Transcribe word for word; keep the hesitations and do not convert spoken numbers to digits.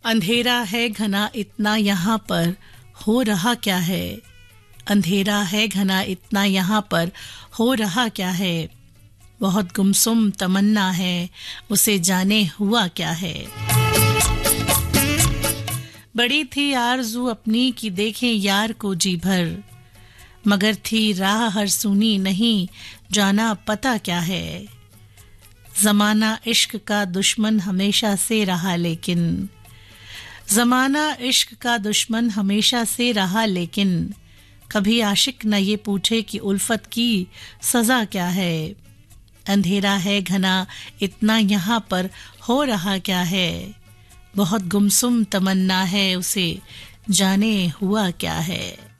अंधेरा है घना इतना यहाँ पर, हो रहा क्या है। अंधेरा है घना इतना यहाँ पर, हो रहा क्या है। बहुत गुमसुम तमन्ना है, उसे जाने हुआ क्या है। बड़ी थी आरज़ू अपनी कि देखें यार को जी भर, मगर थी राह हर सुनी नहीं जाना पता क्या है। ज़माना इश्क का दुश्मन हमेशा से रहा लेकिन, ज़माना इश्क का दुश्मन हमेशा से रहा लेकिन, कभी आशिक न ये पूछे कि उल्फत की सज़ा क्या है। अंधेरा है घना इतना यहाँ पर, हो रहा क्या है। बहुत गुमसुम तमन्ना है, उसे जाने हुआ क्या है।